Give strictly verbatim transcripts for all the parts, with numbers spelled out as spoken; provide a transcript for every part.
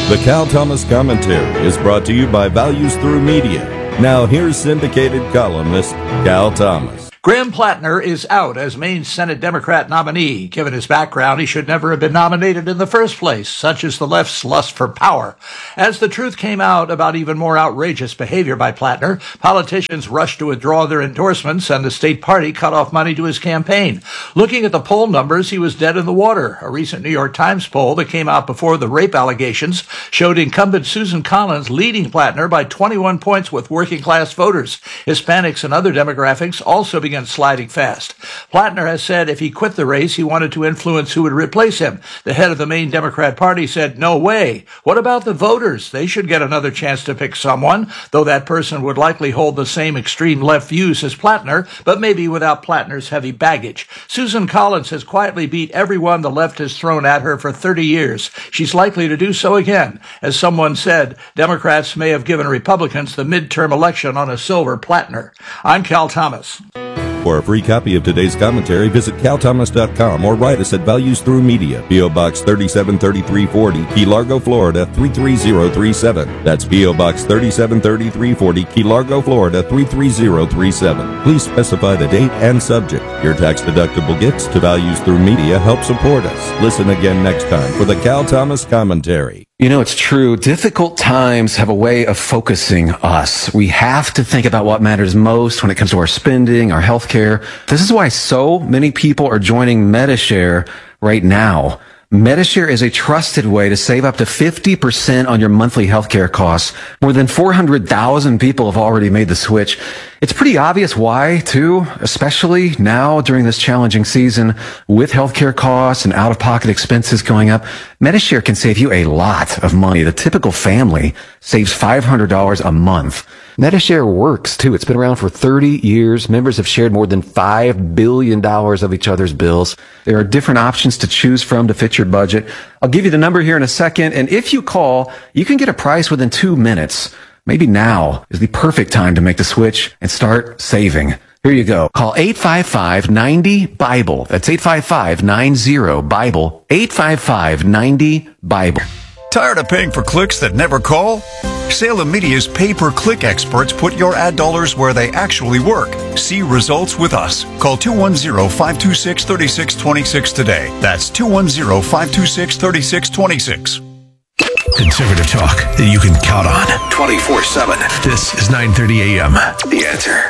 The Cal Thomas Commentary is brought to you by Values Through Media. Now here's syndicated columnist Cal Thomas. Graham Plattner is out as Maine Senate Democrat nominee. Given his background, he should never have been nominated in the first place, such is the left's lust for power. As the truth came out about even more outrageous behavior by Plattner, politicians rushed to withdraw their endorsements and the state party cut off money to his campaign. Looking at the poll numbers, he was dead in the water. A recent New York Times poll that came out before the rape allegations showed incumbent Susan Collins leading Plattner by twenty-one points with working-class voters. Hispanics and other demographics also began sliding fast. Plattner has said if he quit the race, he wanted to influence who would replace him. The head of the Maine Democrat Party said, "No way. What about the voters? They should get another chance to pick someone," though that person would likely hold the same extreme left views as Plattner, but maybe without Plattner's heavy baggage. Susan Collins has quietly beat everyone the left has thrown at her for thirty years. She's likely to do so again. As someone said, Democrats may have given Republicans the midterm election on a silver Plattner. I'm Cal Thomas. For a free copy of today's commentary, visit cal thomas dot com or write us at Values Through Media, P O. Box thirty-seven thirty-three forty, Key Largo, Florida three three zero three seven. That's P O. Box thirty-seven thirty-three forty, Key Largo, Florida three three zero three seven. Please specify the date and subject. Your tax-deductible gifts to Values Through Media help support us. Listen again next time for the Cal Thomas Commentary. You know, it's true. Difficult times have a way of focusing us. We have to think about what matters most when it comes to our spending, our health care. This is why so many people are joining Medi-Share right now. Medi-Share is a trusted way to save up to fifty percent on your monthly healthcare costs. More than four hundred thousand people have already made the switch. It's pretty obvious why, too, especially now during this challenging season with healthcare costs and out-of-pocket expenses going up. Medi-Share can save you a lot of money. The typical family saves five hundred dollars a month. Medi-Share works, too. It's been around for thirty years. Members have shared more than five billion dollars of each other's bills. There are different options to choose from to fit your budget. I'll give you the number here in a second, and if you call, you can get a price within two minutes. Maybe now is the perfect time to make the switch and start saving. Here you go. Call eight five five, nine zero, BIBLE. That's eight five five, nine zero, BIBLE. eight five five, nine zero, BIBLE. Tired of paying for clicks that never call? Salem Media's pay-per-click experts put your ad dollars where they actually work. See results with us. Call two one zero, five two six, three six two six today. That's two one zero, five two six, three six two six. Conservative talk that you can count on twenty-four seven. This is nine thirty a.m. The Answer.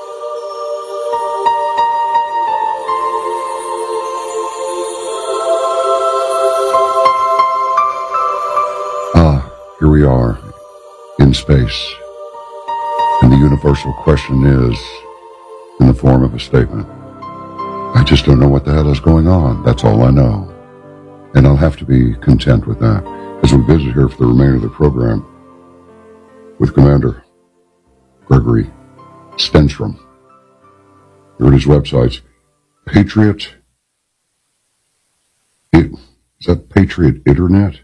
Ah, here we are in space. And the universal question is, in the form of a statement, I just don't know what the hell is going on. That's all I know. And I'll have to be content with that as we visit here for the remainder of the program with Commander Gregory Stenstrom. Here at his websites, Patriot, it, is that Patriot Internet?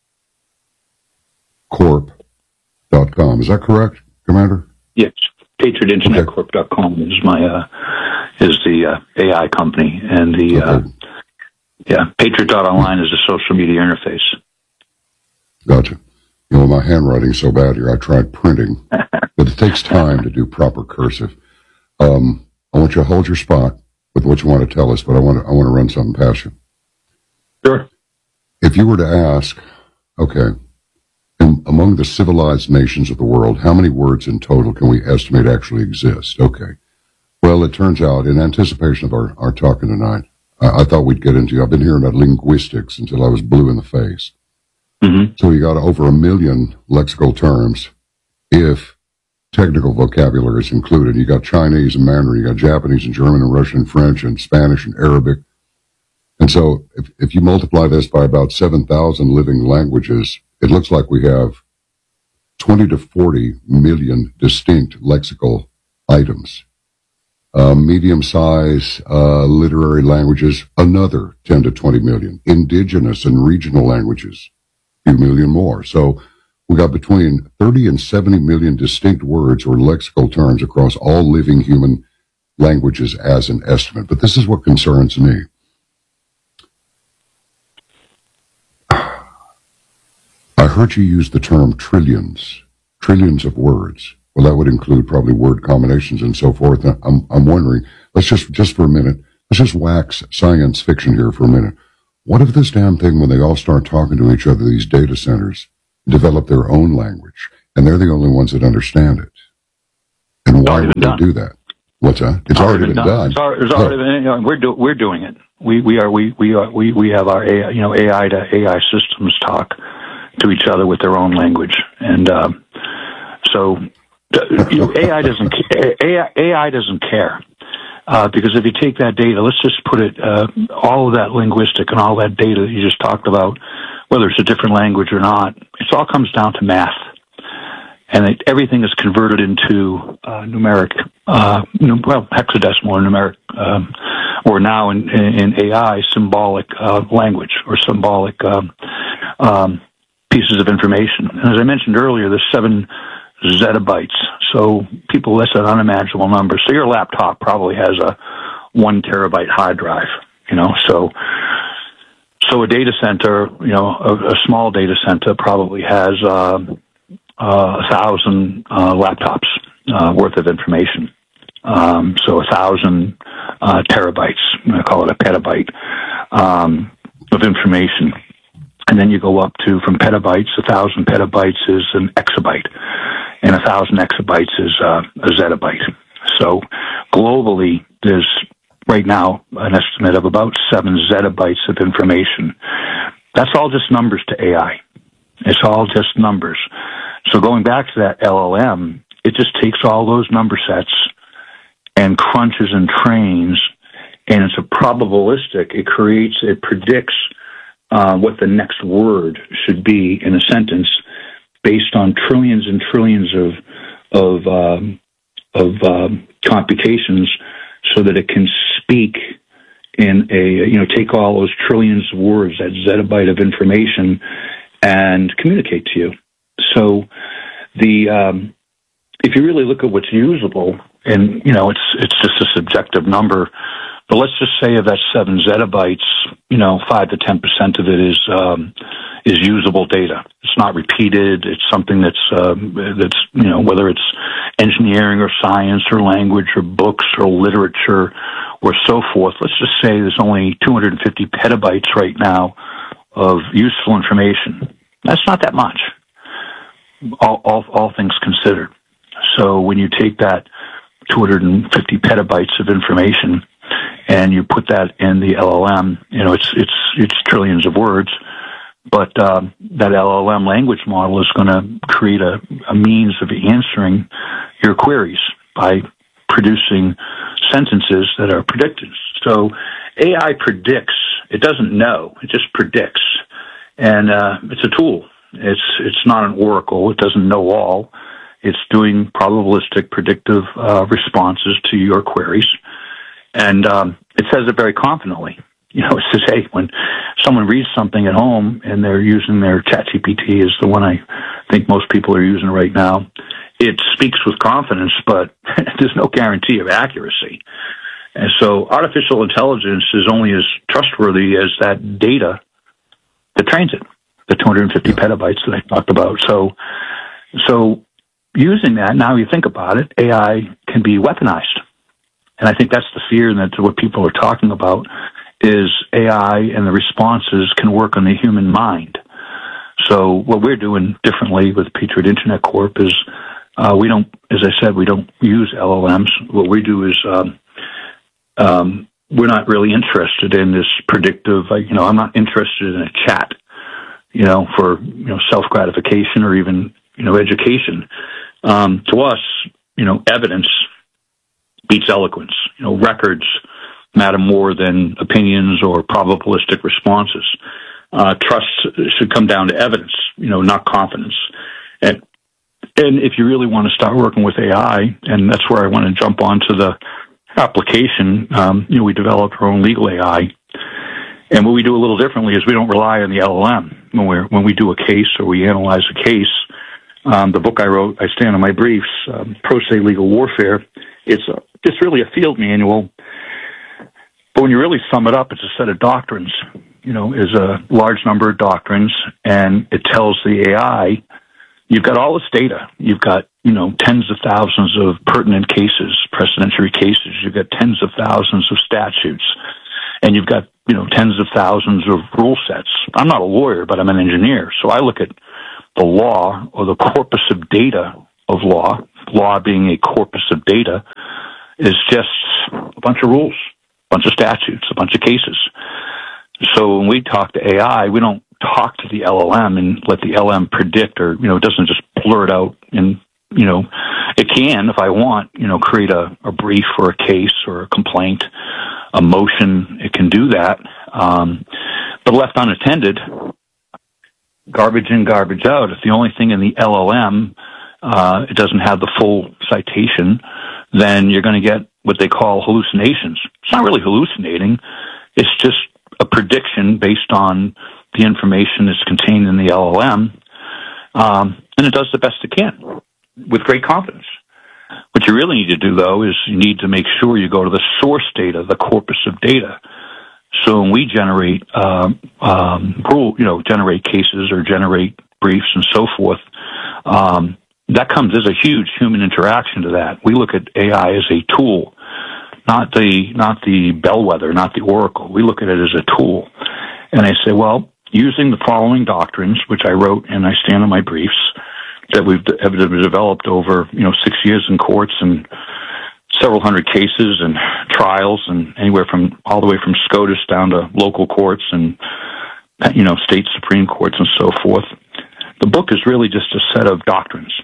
Corp dot com. Is that correct, Commander? Yes, patriot internet corp dot com is my uh, is the uh, A I company, and the okay. uh, yeah patriot dot online is the social media interface. Gotcha. You know, my handwriting's so bad here, I tried printing, but it takes time to do proper cursive. Um, I want you to hold your spot with what you want to tell us, but I want to, I want to run something past you. Sure. If you were to ask, okay, in, among the civilized nations of the world, how many words in total can we estimate actually exist? Okay. Well, it turns out, in anticipation of our, our talking tonight, I, I thought we'd get into, I've been hearing about linguistics until I was blue in the face. Mm-hmm. So you got over a million lexical terms if technical vocabulary is included. You got Chinese and Mandarin, you got Japanese and German and Russian and French and Spanish and Arabic. And so if, if you multiply this by about seven thousand living languages, it looks like we have twenty to forty million distinct lexical items. Uh, medium-size uh, literary languages, another ten to twenty million. Indigenous and regional languages, a few million more. So we got between thirty and seventy million distinct words or lexical terms across all living human languages as an estimate. But this is what concerns me. I heard you use the term trillions, trillions of words. Well, that would include probably word combinations and so forth. I'm, I'm wondering, let's just, just for a minute, let's just wax science fiction here for a minute. What if this damn thing, when they all start talking to each other, these data centers, develop their own language, and they're the only ones that understand it? And why would they done. do that? What's that? It's, it's already, already been done. done. It's already, it's already been, you know, we're, do, we're doing it. We, we are, we, we are, we, we have our A I, you know, A I to A I systems talk to each other with their own language. And, um, so, you know, A I doesn't, A I, A I doesn't care. Uh, because if you take that data, let's just put it, uh, all of that linguistic and all that data that you just talked about, whether it's a different language or not, it all comes down to math. And it, everything is converted into uh, numeric, uh, well, hexadecimal or numeric, um, or now in, in A I, symbolic uh, language or symbolic um, um, pieces of information. And as I mentioned earlier, there's seven zettabytes. So people, that's an unimaginable number. So your laptop probably has a one terabyte hard drive, you know, so, so a data center, you know, a, a small data center probably has, uh, uh, a thousand, uh, laptops, uh, worth of information. Um, so a thousand, uh, terabytes, I call it a petabyte, um, of information. And then you go up to, from petabytes, a thousand petabytes is an exabyte. And a thousand exabytes is uh, a zettabyte. So globally, there's right now an estimate of about seven zettabytes of information. That's all just numbers to A I. It's all just numbers. So going back to that L L M, it just takes all those number sets and crunches and trains, and it's a probabilistic. It creates, it predicts uh, what the next word should be in a sentence, based on trillions and trillions of of um, of um, computations, so that it can speak in a, you know, take all those trillions of words, that zettabyte of information, and communicate to you. So the um, if you really look at what's usable, and you know, it's it's just a subjective number, but let's just say of that seven zettabytes, you know, five to ten percent of it is um, is usable data. It's not repeated. It's something that's um, that's you know, whether it's engineering or science or language or books or literature or so forth. Let's just say there's only two hundred fifty petabytes right now of useful information. That's not that much, all all, all things considered. So when you take that two hundred fifty petabytes of information and you put that in the L L M, you know, it's it's it's trillions of words. But uh, that L L M language model is going to create a, a means of answering your queries by producing sentences that are predicted. So A I predicts. It doesn't know. It just predicts. And uh, it's a tool. It's it's not an oracle. It doesn't know all. It's doing probabilistic predictive uh, responses to your queries. And um, it says it very confidently. You know, it says, hey, when someone reads something at home and they're using their ChatGPT, is the one I think most people are using right now, it speaks with confidence, but there's no guarantee of accuracy. And so artificial intelligence is only as trustworthy as that data that trains it, the two hundred fifty petabytes that I talked about. So, so using that, now you think about it, A I can be weaponized. And I think that's the fear, and that's what people are talking about, is A I and the responses can work on the human mind. So what we're doing differently with Patriot Internet Corp is uh, we don't, as I said, we don't use L L Ms. What we do is um, um, we're not really interested in this predictive, like, you know, I'm not interested in a chat, you know, for, you know, self-gratification or even, you know, education. Um, to us, you know, evidence beats eloquence. You know, records matter more than opinions or probabilistic responses. Uh, trust should come down to evidence, you know, not confidence. And, and if you really want to start working with A I, and that's where I want to jump onto the application, um, you know, we developed our own legal A I. And what we do a little differently is we don't rely on the L L M when we when we do a case or we analyze a case. Um, the book I wrote, I stand on my briefs, um, Pro Se Legal Warfare. It's a, it's really a field manual. But when you really sum it up, it's a set of doctrines you know, is a large number of doctrines, and it tells the A I, you've got all this data. You've got, you know, tens of thousands of pertinent cases, precedentiary cases. You've got tens of thousands of statutes, and you've got, you know, tens of thousands of rule sets. I'm not a lawyer, but I'm an engineer, so I look at the law or the corpus of data of law, law being a corpus of data, is just a bunch of rules, a bunch of statutes, a bunch of cases. So when we talk to A I, we don't talk to the L L M and let the L L M predict, or, you know, it doesn't just blurt out. And, you know, it can, if I want, you know, create a, a brief or a case or a complaint, a motion. It can do that. Um, but left unattended, garbage in, garbage out. If the only thing in the L L M, uh, it doesn't have the full citation, then you're going to get what they call hallucinations. It's not really hallucinating. It's just a prediction based on the information that's contained in the L L M. Um, and it does the best it can with great confidence. What you really need to do, though, is you need to make sure you go to the source data, the corpus of data. So when we generate, um, um, rule, you know, generate cases or generate briefs and so forth, um, that comes as a huge human interaction to that. We look at A I as a tool, not the not the bellwether, not the oracle. We look at it as a tool. And I say, well, using the following doctrines, which I wrote and I stand on my briefs, that we've have developed over, you know, six years in courts and several hundred cases and trials, and anywhere from all the way from SCOTUS down to local courts and, you know, state Supreme Courts and so forth. The book is really just a set of doctrines.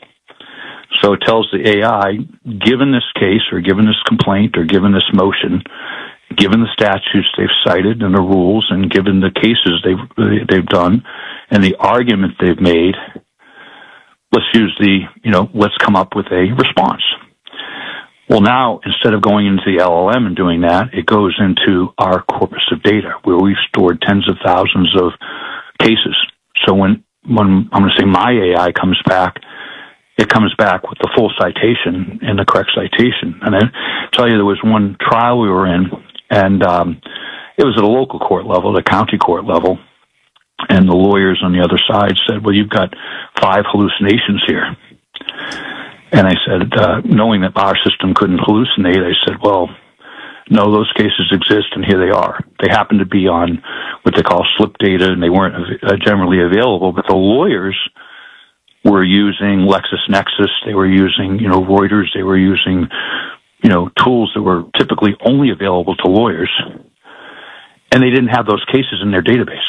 So it tells the A I, given this case or given this complaint or given this motion, given the statutes they've cited and the rules, and given the cases they've they've done and the argument they've made, let's use the, you know, let's come up with a response. Well, now, instead of going into the L L M and doing that, it goes into our corpus of data, where we've stored tens of thousands of cases. So when, when I'm going to say my A I comes back, it comes back with the full citation and the correct citation. And I tell you, there was one trial we were in, and um, it was at a local court level, the county court level, and the lawyers on the other side said, well, you've got five hallucinations here. And I said, uh, knowing that our system couldn't hallucinate, I said, well, no, those cases exist, and here they are. They happen to be on what they call slip data, and they weren't uh, generally available, but the lawyers were using LexisNexis, they were using, you know, Reuters, they were using, you know, tools that were typically only available to lawyers, and they didn't have those cases in their database.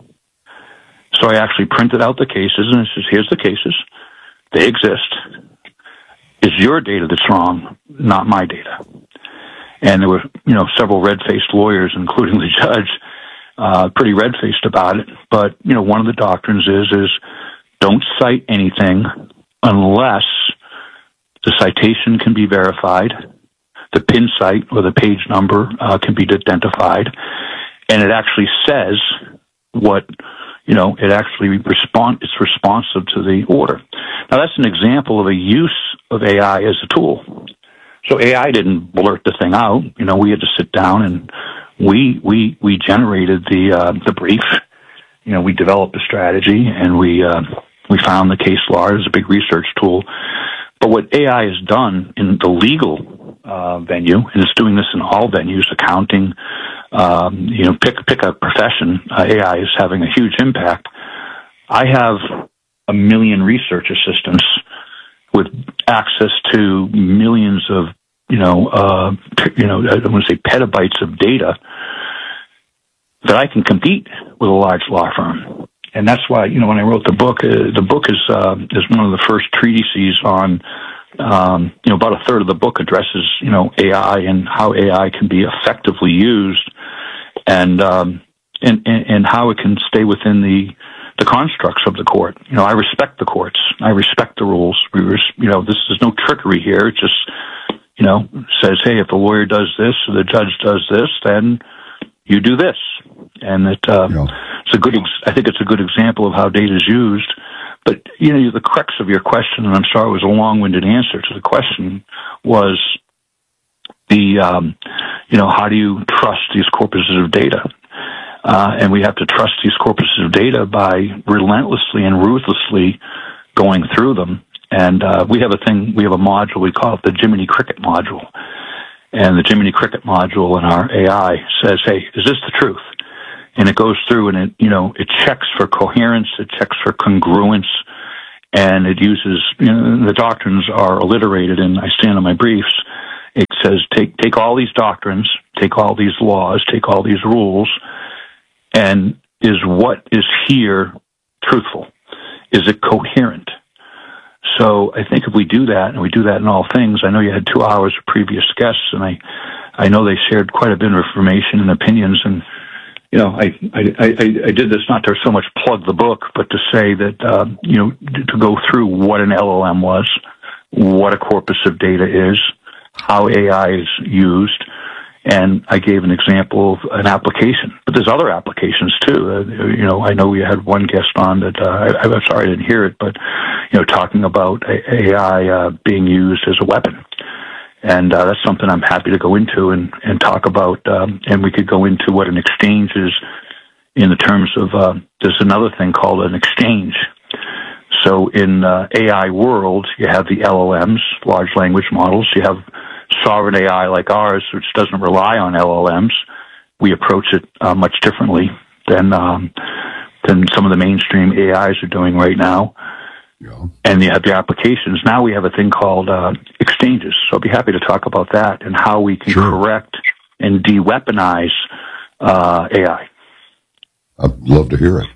So I actually printed out the cases, and it says, here's the cases. They exist. It's your data that's wrong, not my data. And there were, you know, several red-faced lawyers, including the judge, uh, pretty red-faced about it. But, you know, one of the doctrines is, is don't cite anything unless the citation can be verified, the pin site or the page number uh, can be identified, and it actually says what, you know, it actually respond, it's responsive to the order. Now, that's an example of a use of A I as a tool. So A I didn't blurt the thing out. You know, we had to sit down and we we we generated the uh, the brief. You know, we developed a strategy, and we uh, we found the case law. It was a big research tool. But what A I has done in the legal uh, venue, and it's doing this in all venues, accounting, um, you know, pick pick a profession, uh, A I is having a huge impact. I have a million research assistants with access to millions of, you know, uh, you know, I want to say petabytes of data that I can compete with a large law firm. And that's why, you know, when I wrote the book, uh, the book is uh, is one of the first treatises on, um, you know, about a third of the book addresses, you know, A I and how A I can be effectively used, and um, and, and and how it can stay within the the constructs of the court. You know, I respect the courts. I respect the rules. We, res- you know, this is no trickery here. It just, you know, says, hey, if the lawyer does this or the judge does this, then you do this. And it, uh, yeah. it's a good, ex- I think it's a good example of how data is used. But, you know, the crux of your question, and I'm sorry it was a long-winded answer to the question, was the, um, you know, how do you trust these corpuses of data? Uh, and we have to trust these corpuses of data by relentlessly and ruthlessly going through them. And uh, we have a thing, we have a module, we call it the Jiminy Cricket module. And the Jiminy Cricket module in our A I says, hey, is this the truth? And it goes through and it, you know, it checks for coherence, it checks for congruence, and it uses, you know, the doctrines are alliterated, and I stand on my briefs. It says, take, take all these doctrines, take all these laws, take all these rules, and is what is here truthful? Is it coherent? So I think if we do that, and we do that in all things, I know you had two hours of previous guests, and I, I know they shared quite a bit of information and opinions, and, you know, I, I, I, I did this not to so much plug the book, but to say that, uh, you know, to go through what an L L M was, what a corpus of data is, how A I is used, and I gave an example of an application. But there's other applications, too. Uh, you know, I know we had one guest on that, uh, I, I'm sorry I didn't hear it, but, you know, talking about A I uh, being used as a weapon. And uh, that's something I'm happy to go into and, and talk about. Um, and we could go into what an exchange is in the terms of, uh, there's another thing called an exchange. So in uh, A I world, you have the L L Ms, large language models. You have sovereign A I like ours, which doesn't rely on L L Ms. We approach it uh, much differently than um, than some of the mainstream A Is are doing right now. Yeah. And you have the applications. Now we have a thing called uh, exchanges. So I'll be happy to talk about that and how we can sure. correct and de-weaponize uh, A I. I'd love to hear it.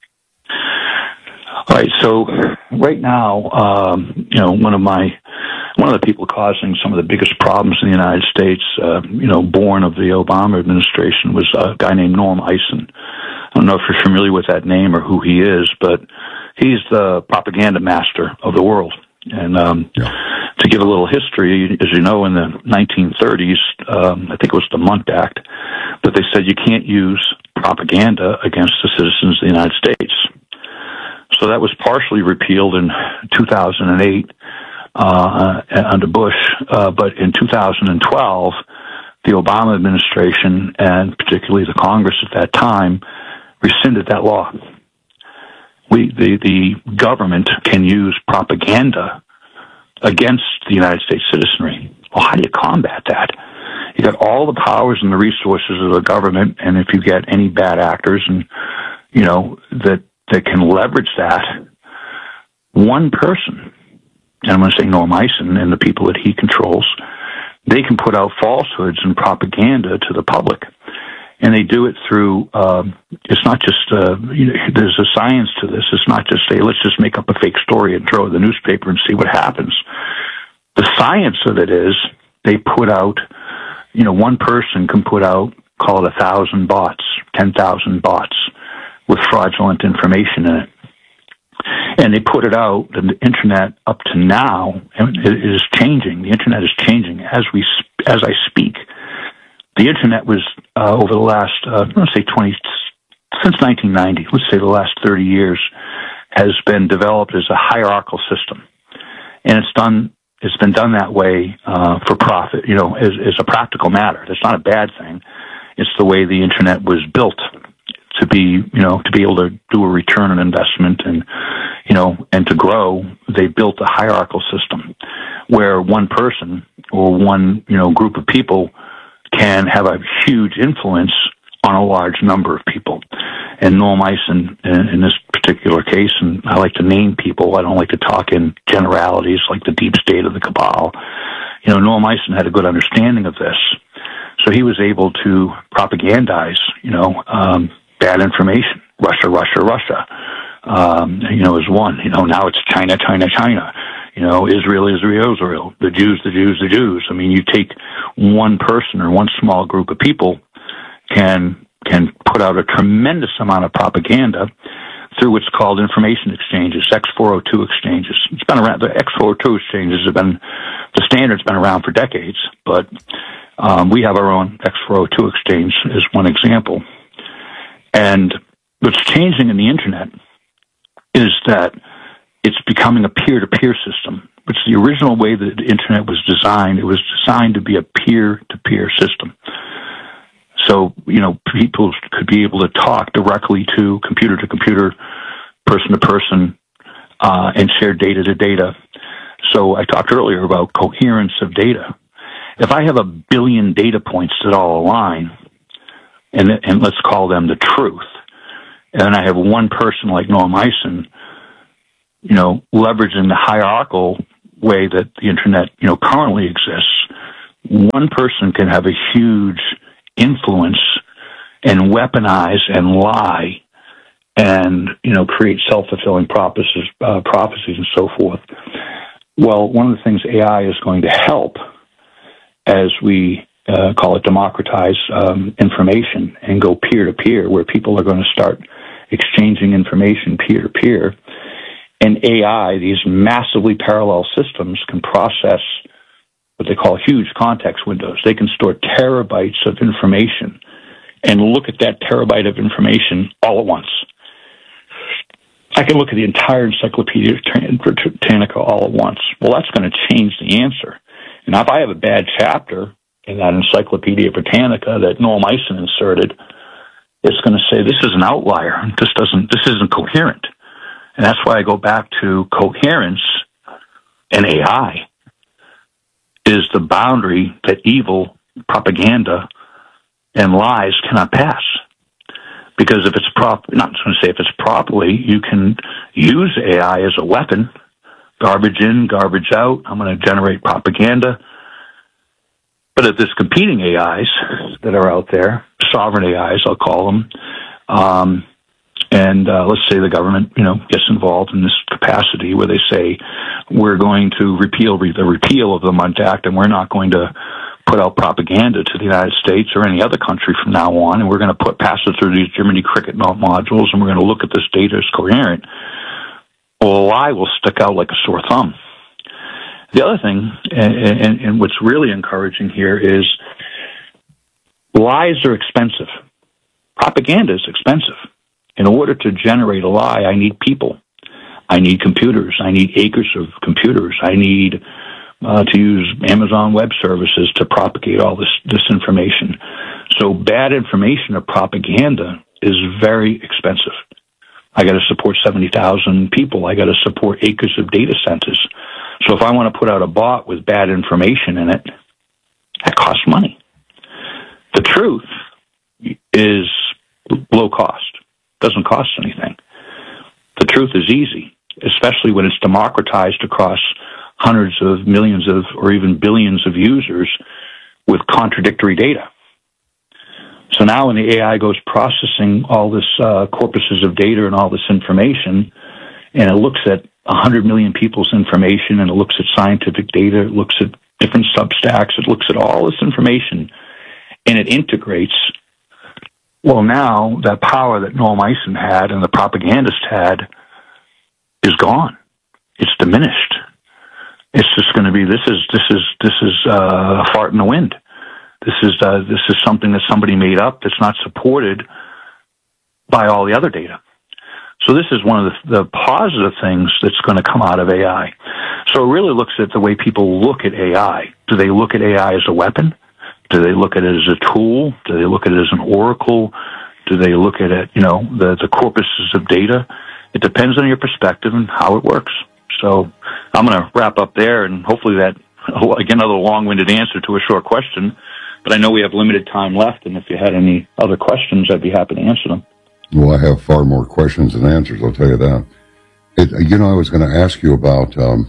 All right. So right now, um, you know, one of my One of the people causing some of the biggest problems in the United States, uh, you know, born of the Obama administration, was a guy named Norm Eisen. I don't know if you're familiar with that name or who he is, but he's the propaganda master of the world. And um, yeah. to give a little history, as you know, in the nineteen thirties, um, I think it was the Munt Act, but they said you can't use propaganda against the citizens of the United States. So that was partially repealed in two thousand eight. Uh, under Bush, uh, but in two thousand twelve, the Obama administration, and particularly the Congress at that time, rescinded that law. We, the, the government can use propaganda against the United States citizenry. Well, how do you combat that? You got all the powers and the resources of the government, and if you get any bad actors, and you know that that can leverage that, one person. And I'm going to say Norm Eisen and the people that he controls, they can put out falsehoods and propaganda to the public. And they do it through, um, it's not just, uh, you know, there's a science to this. It's not just say, let's just make up a fake story and throw it in the newspaper and see what happens. The science of it is they put out, you know, one person can put out, call it a thousand bots, ten thousand bots with fraudulent information in it. And they put it out, and the internet up to now it is changing. The internet is changing as we as I speak. The internet was uh, over the last uh, let's say twenty since nineteen ninety. Let's say the last thirty years has been developed as a hierarchical system, and it's done. It's been done that way uh, for profit. You know, as, as a practical matter. That's not a bad thing. It's the way the internet was built. To be, you know, to be able to do a return on investment and, you know, and to grow, they built a hierarchical system where one person or one, you know, group of people can have a huge influence on a large number of people. And Norm Eisen, in, in this particular case, and I like to name people, I don't like to talk in generalities like the deep state of the cabal. You know, Norm Eisen had a good understanding of this. So he was able to propagandize, you know, um, bad information. Russia, Russia, Russia, um, you know, is one. You know, now it's China, China, China. You know, Israel, Israel, Israel. The Jews, the Jews, the Jews. I mean, you take one person or one small group of people can can put out a tremendous amount of propaganda through what's called information exchanges, X four oh two exchanges. It's been around. The X four oh two exchanges have been, the standard's been around for decades, but um, we have our own X four oh two exchange as one example. And what's changing in the internet is that it's becoming a peer-to-peer system, which the original way that the internet was designed, it was designed to be a peer-to-peer system. So, you know, people could be able to talk directly to computer to computer, person to person, uh, and share data to data. So I talked earlier about coherence of data. If I have a billion data points that all align, and, and let's call them the truth, and then I have one person like Noam Eisen, you know, leveraging the hierarchical way that the internet, you know, currently exists, one person can have a huge influence and weaponize and lie and, you know, create self-fulfilling prophecies, uh, prophecies and so forth. Well, one of the things A I is going to help as we uh, call it democratize um, information and go peer-to-peer, where people are going to start exchanging information peer-to-peer. And A I, these massively parallel systems, can process what they call huge context windows. They can store terabytes of information and look at that terabyte of information all at once. I can look at the entire Encyclopedia Britannica all at once. Well, that's going to change the answer. And if I have a bad chapter in that Encyclopedia Britannica that Noam Eisen inserted, it's going to say this is an outlier. This doesn't. This isn't coherent. And that's why I go back to coherence and A I is the boundary that evil, propaganda, and lies cannot pass. Because if it's prop, not going to say if it's properly, you can use A I as a weapon, garbage in, garbage out. I'm going to generate propaganda. But if there's competing A Is that are out there, sovereign A Is, I'll call them, um, and uh, let's say the government, you know, gets involved in this capacity where they say we're going to repeal re- the repeal of the Mundt Act, and we're not going to put out propaganda to the United States or any other country from now on, and we're going to put pass it through these Jiminy Cricket modules, and we're going to look at this data as coherent. Well, a lie will stick out like a sore thumb. The other thing, and, and, and what's really encouraging here, is lies are expensive. Propaganda is expensive. In order to generate a lie, I need people. I need computers. I need acres of computers. I need uh, to use Amazon Web Services to propagate all this, this information. So bad information or propaganda is very expensive. I got to support seventy thousand people. I got to support acres of data centers. So if I want to put out a bot with bad information in it, that costs money. The truth is low cost. Doesn't cost anything. The truth is easy, especially when it's democratized across hundreds of millions of or even billions of users with contradictory data. So now when the A I goes processing all this uh, corpuses of data and all this information, and it looks at one hundred million people's information, and it looks at scientific data, it looks at different substacks, it looks at all this information, and it integrates. Well, now that power that Noam Eisen had and the propagandist had is gone. It's diminished. It's just going to be this is this is this is uh, a fart in the wind. This is uh, this is something that somebody made up that's not supported by all the other data. So this is one of the, the positive things that's going to come out of A I. So it really looks at the way people look at A I. Do they look at A I as a weapon? Do they look at it as a tool? Do they look at it as an oracle? Do they look at it, you know, the, the corpuses of data? It depends on your perspective and how it works. So I'm going to wrap up there, and hopefully that, again, another long-winded answer to a short question. But I know we have limited time left, and if you had any other questions, I'd be happy to answer them. Well, I have far more questions than answers, I'll tell you that. It, you know, I was going to ask you about um,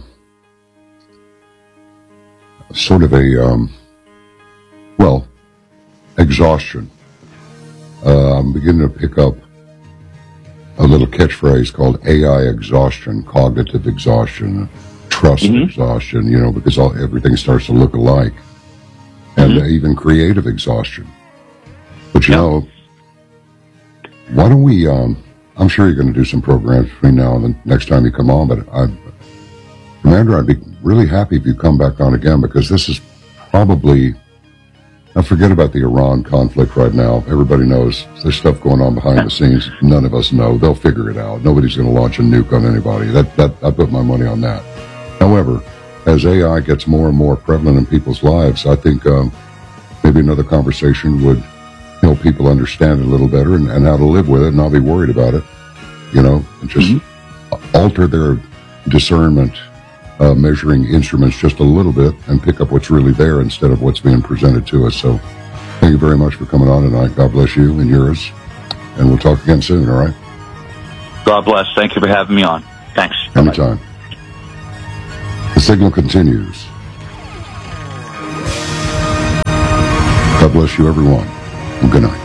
sort of a... Um, Well, exhaustion. Uh, I'm beginning to pick up a little catchphrase called A I exhaustion, cognitive exhaustion, trust mm-hmm. exhaustion, you know, because all, everything starts to look alike. And mm-hmm. uh, even creative exhaustion. But, you yep. know, why don't we, um, I'm sure you're going to do some programs between now and the next time you come on, but I, Commander, I'd be really happy if you come back on again, because this is probably... Now, forget about the Iran conflict right now. Everybody knows there's stuff going on behind the scenes. None of us know. They'll figure it out. Nobody's going to launch a nuke on anybody. That, that, I put my money on that. However, as A I gets more and more prevalent in people's lives, I think um, maybe another conversation would help people understand it a little better and, and how to live with it and not be worried about it, you know, and just mm-hmm. alter their discernment, uh, measuring instruments just a little bit and pick up what's really there instead of what's being presented to us. So thank you very much for coming on tonight. God bless you and yours. And we'll talk again soon, all right? God bless. Thank you for having me on. Thanks. Anytime. The signal continues. God bless you, everyone. And good night.